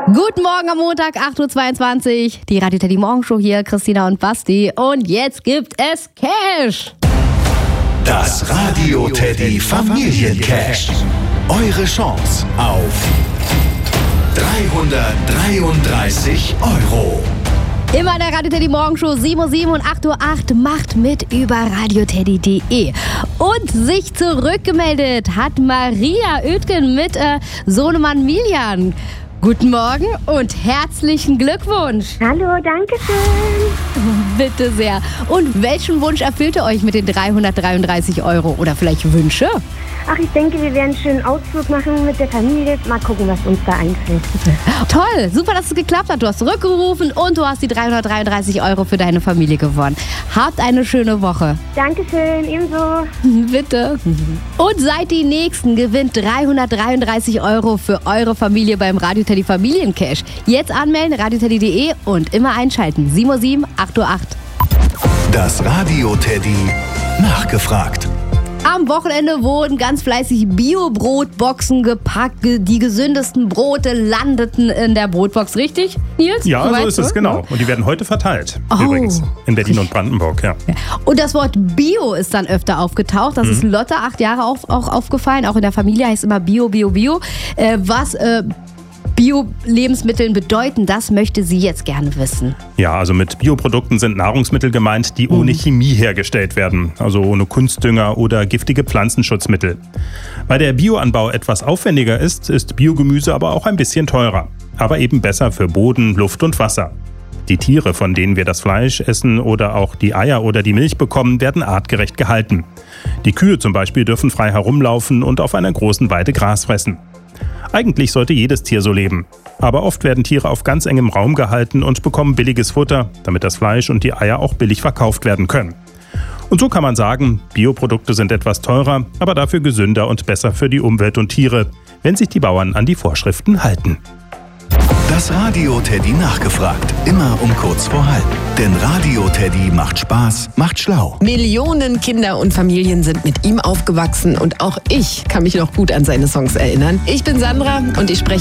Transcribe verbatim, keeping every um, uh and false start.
Guten Morgen am Montag, acht Uhr zweiundzwanzig. Die Radio Teddy Morgenshow hier, Christina und Basti. Und jetzt gibt es Cash. Das Radio Teddy Familiencash. Eure Chance auf dreihundertdreiunddreißig Euro. Immer in der Radio Teddy Morgenshow, sieben Uhr sieben und acht Uhr acht, macht mit über radioteddy punkt de. Und sich zurückgemeldet hat Maria Oetgen mit äh, Sohnemann Miljan. Guten Morgen und herzlichen Glückwunsch. Hallo, danke schön. Bitte sehr. Und welchen Wunsch erfüllt ihr euch mit den dreihundertdreiunddreißig Euro? Oder vielleicht Wünsche? Ach, ich denke, wir werden einen schönen Ausflug machen mit der Familie. Mal gucken, was uns da einfällt. Toll, super, dass es geklappt hat. Du hast zurückgerufen und du hast die dreihundertdreiunddreißig Euro für deine Familie gewonnen. Habt eine schöne Woche. Dankeschön, ebenso. Bitte. Und seid die Nächsten, gewinnt dreihundertdreiunddreißig Euro für eure Familie beim Radio Teddy Familiencash. Jetzt anmelden, radioteddy punkt de und immer einschalten. sieben Uhr sieben, acht Uhr acht. Das Radio Teddy nachgefragt. Am Wochenende wurden ganz fleißig Bio-Brotboxen gepackt. Die gesündesten Brote landeten in der Brotbox, richtig, Nils? Ja, Du so weißt, ist es, ne? genau. Und die werden heute verteilt, Oh. übrigens, in Berlin und Brandenburg, ja. Und das Wort Bio ist dann öfter aufgetaucht. Das Mhm. ist Lotte, acht Jahre auf, auch aufgefallen. Auch in der Familie heißt immer Bio, Bio, Bio. Äh, was äh, Bio-Lebensmitteln bedeuten, das möchte sie jetzt gerne wissen. Ja, also mit Bioprodukten sind Nahrungsmittel gemeint, die ohne Chemie hergestellt werden, also ohne Kunstdünger oder giftige Pflanzenschutzmittel. Weil der Bioanbau etwas aufwendiger ist, ist Biogemüse aber auch ein bisschen teurer. Aber eben besser für Boden, Luft und Wasser. Die Tiere, von denen wir das Fleisch essen oder auch die Eier oder die Milch bekommen, werden artgerecht gehalten. Die Kühe zum Beispiel dürfen frei herumlaufen und auf einer großen Weide Gras fressen. Eigentlich sollte jedes Tier so leben. Aber oft werden Tiere auf ganz engem Raum gehalten und bekommen billiges Futter, damit das Fleisch und die Eier auch billig verkauft werden können. Und so kann man sagen, Bioprodukte sind etwas teurer, aber dafür gesünder und besser für die Umwelt und Tiere, wenn sich die Bauern an die Vorschriften halten. Das Radio Teddy nachgefragt. Immer um kurz vor halb. Denn Radio Teddy macht Spaß, macht schlau. Millionen Kinder und Familien sind mit ihm aufgewachsen und auch ich kann mich noch gut an seine Songs erinnern. Ich bin Sandra und ich spreche